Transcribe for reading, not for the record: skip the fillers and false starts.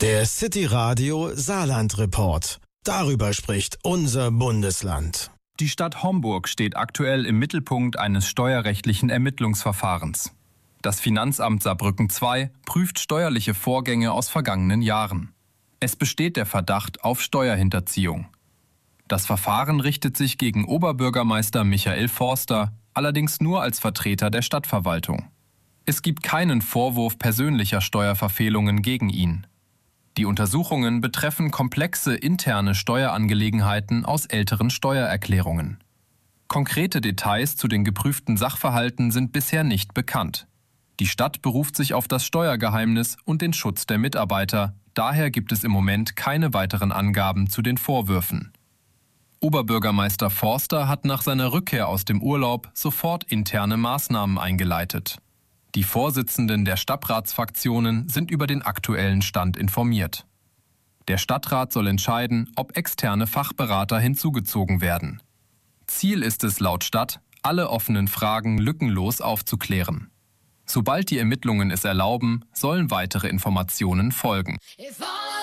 Der City Radio Saarland Report. Darüber spricht unser Bundesland. Die Stadt Homburg steht aktuell im Mittelpunkt eines steuerrechtlichen Ermittlungsverfahrens. Das Finanzamt Saarbrücken II prüft steuerliche Vorgänge aus vergangenen Jahren. Es besteht der Verdacht auf Steuerhinterziehung. Das Verfahren richtet sich gegen Oberbürgermeister Michael Forster, allerdings nur als Vertreter der Stadtverwaltung. Es gibt keinen Vorwurf persönlicher Steuerverfehlungen gegen ihn. Die Untersuchungen betreffen komplexe interne Steuerangelegenheiten aus älteren Steuererklärungen. Konkrete Details zu den geprüften Sachverhalten sind bisher nicht bekannt. Die Stadt beruft sich auf das Steuergeheimnis und den Schutz der Mitarbeiter. Daher gibt es im Moment keine weiteren Angaben zu den Vorwürfen. Oberbürgermeister Forster hat nach seiner Rückkehr aus dem Urlaub sofort interne Maßnahmen eingeleitet. Die Vorsitzenden der Stadtratsfraktionen sind über den aktuellen Stand informiert. Der Stadtrat soll entscheiden, ob externe Fachberater hinzugezogen werden. Ziel ist es laut Stadt, alle offenen Fragen lückenlos aufzuklären. Sobald die Ermittlungen es erlauben, sollen weitere Informationen folgen.